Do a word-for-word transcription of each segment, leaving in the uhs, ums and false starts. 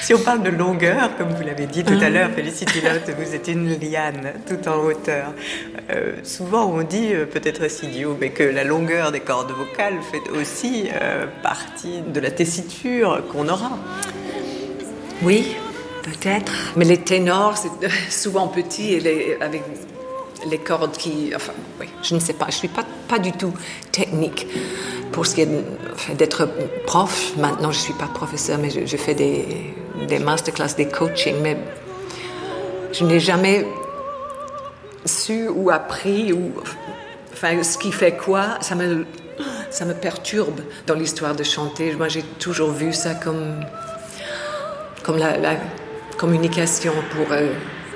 Si on parle de longueur, comme vous l'avez dit tout à l'heure, Félicité Lotte, vous êtes une liane tout en hauteur. Euh, souvent on dit, euh, peut-être c'est idiot, mais que la longueur des cordes vocales fait aussi euh, partie de la tessiture qu'on aura. Oui, peut-être. Mais les ténors, c'est souvent petits et les, avec les cordes qui... Enfin, oui, je ne sais pas. Je ne suis pas, pas du tout technique. Pour ce qui est enfin, d'être prof, maintenant je ne suis pas professeur, mais je, je fais des, des masterclass, des coachings, mais je n'ai jamais su ou appris, ou, enfin, ce qui fait quoi, ça me, ça me perturbe dans l'histoire de chanter. Moi, j'ai toujours vu ça comme, comme la, la communication pour euh,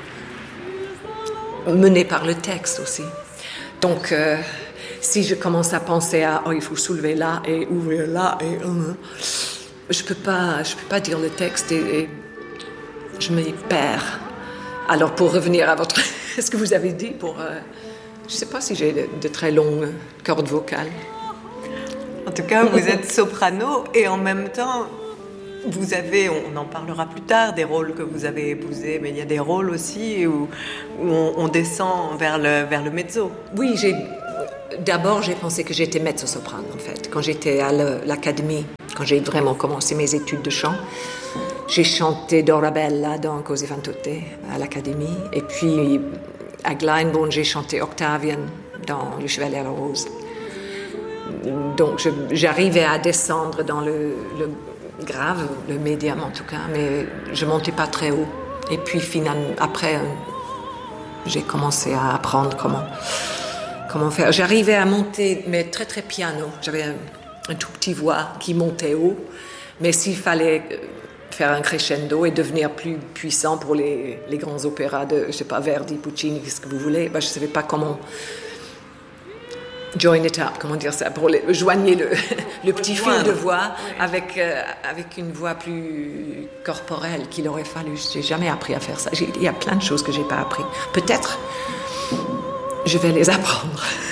menée par le texte aussi. Donc... Euh, Si je commence à penser à oh, il faut soulever là et ouvrir là et euh, je peux pas je peux pas dire le texte et, et je m'y perds. Alors pour revenir à votre ce que vous avez dit pour euh, je sais pas si j'ai de, de très longues cordes vocales. En tout cas, vous êtes soprano et en même temps vous avez, on en parlera plus tard, des rôles que vous avez épousés, mais il y a des rôles aussi où, où on, on descend vers le vers le mezzo. Oui, j'ai D'abord, j'ai pensé que j'étais mezzo-soprano, en fait. Quand j'étais à l'académie, quand j'ai vraiment commencé mes études de chant, j'ai chanté Dorabella dans Cose fan tutte à l'académie. Et puis, à Glyndebourne, j'ai chanté Octavian dans Le Chevalier à la Rose. Donc, je, j'arrivais à descendre dans le, le grave, le médium en tout cas, mais je ne montais pas très haut. Et puis, finalement, après, j'ai commencé à apprendre comment... Comment faire? J'arrivais à monter, mais très très piano. J'avais un, un tout petit voix qui montait haut, mais s'il fallait faire un crescendo et devenir plus puissant pour les, les grands opéras de, je sais pas, Verdi, Puccini, qu'est-ce que vous voulez, ben, je savais pas comment join it up, comment dire ça, pour les, joigner le, le petit fil de voix avec, euh, avec une voix plus corporelle qu'il aurait fallu. J'ai jamais appris à faire ça. J'ai, il y a plein de choses que j'ai pas appris. Peut-être je vais les apprendre.